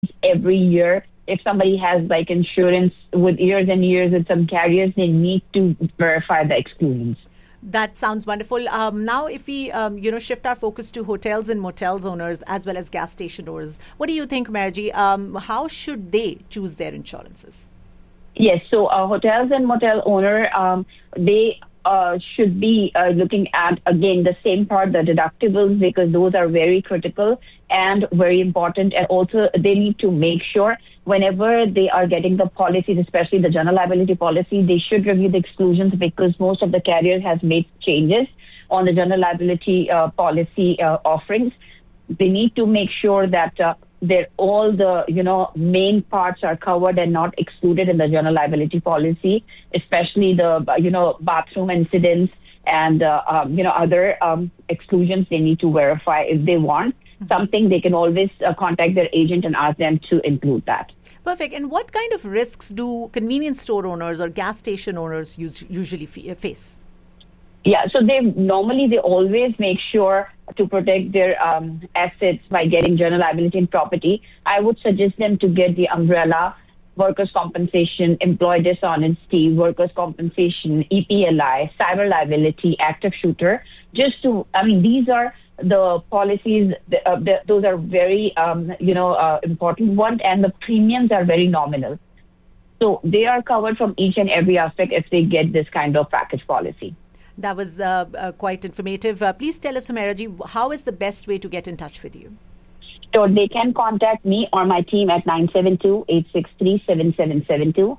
every year. If somebody has like insurance with years and years with some carriers, they need to verify the exclusions. That sounds wonderful. Now, if we, shift our focus to hotels and motels owners as well as gas station owners, what do you think, Margie? How should they choose their insurances? Yes, so hotels and motel owner, they should be looking at, again, the same part, the deductibles, because those are very critical and very important. And also, they need to make sure whenever they are getting the policies, especially the general liability policy, they should review the exclusions, because most of the carriers has made changes on the general liability policy offerings. They need to make sure that all the main parts are covered and not excluded in the general liability policy, especially the bathroom incidents and other exclusions. They need to verify if they want something. They can always contact their agent and ask them to include that. Perfect. And what kind of risks do convenience store owners or gas station owners usually face? Yeah, so they always make sure to protect their assets by getting general liability and property. I would suggest them to get the umbrella, workers' compensation, employee dishonesty, workers' compensation, EPLI, cyber liability, active shooter. These are the policies. Those are very important ones, and the premiums are very nominal. So they are covered from each and every aspect if they get this kind of package policy. That was quite informative. Please tell us, Humaira, how is the best way to get in touch with you? So they can contact me or my team at 972-863-7772,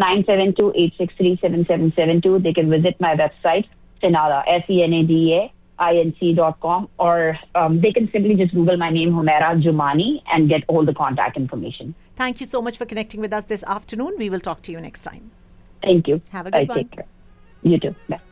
972-863-7772. They can visit my website, Senada, SENADAINC.com, or they can simply just Google my name, Humaira Jumani, and get all the contact information. Thank you so much for connecting with us this afternoon. We will talk to you next time. Thank you. Have a good one. Take care. You too. Bye.